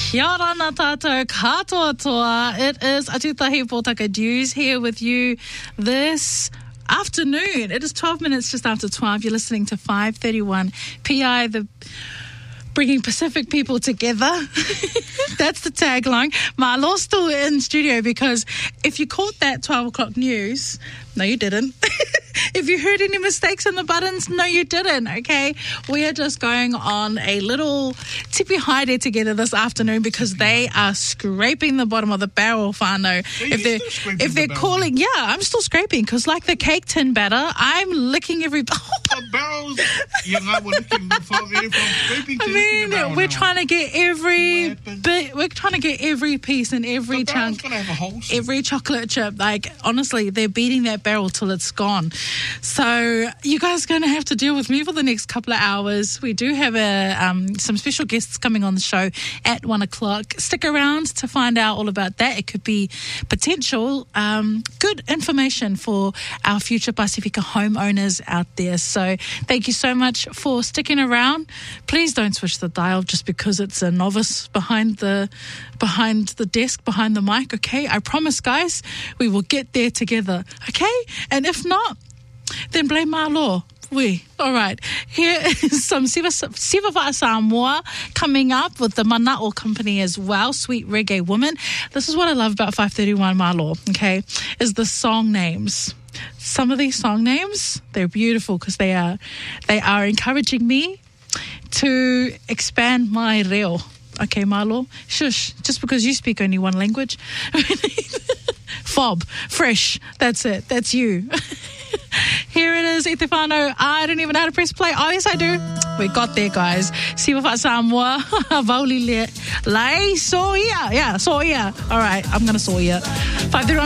Kia ora na tātou katoa toa. It is Atutahi Pōtaka News here with you this afternoon. It is 12 minutes just after 12. You're listening to 531 PI, the bringing Pacific people together. That's the tagline. Marlo's still in studio because if you caught that 12 o'clock news, no, you didn't. If you heard any mistakes in the buttons, no, you didn't, okay? We are just going on a little tipi haere together this afternoon because they are scraping the bottom of the barrel, whānau. If they're calling, yeah, I'm still scraping because like the cake tin batter, I'm licking every... barrels, you know, we're looking from scraping to I mean, we're trying to get every bit, we're trying to get every piece and every chunk, every chocolate chip. Like, honestly, they're beating that barrel till it's gone. So you guys are going to have to deal with me for the next couple of hours. We do have some special guests coming on the show at 1 o'clock. Stick around to find out all about that. It could be potential good information for our future Pasifika homeowners out there. So thank you so much for sticking around. Please don't switch the dial just because it's a novice behind the desk, behind the mic, okay? I promise, guys, we will get there together, okay? And if not, then blame Marlo. All right. Here is some Siva Samoa coming up with the Mana'o Company as well, Sweet Reggae Woman. This is what I love about 531 Marlo, okay, is the song names. Some of these song names, they're beautiful because they are encouraging me to expand my reo. Okay, Marlo, shush, just because you speak only one language. Fob, fresh, that's it, that's you. Here it is, Ite whānau. I don't even know how to press play. Oh, yes, I do. We got there, guys. Siwa wha Samoa, vauli le, lai, so ia. Yeah, so ia. All right, I'm going to so ia. 531